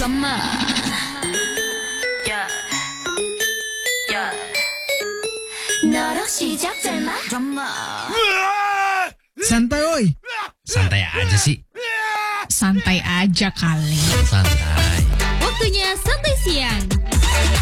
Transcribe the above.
drama. Yeah. Yeah. 너로 시작될만 drama. Santai oi. Santai aja sih. Santai aja kali. Santai. Waktunya santai siang.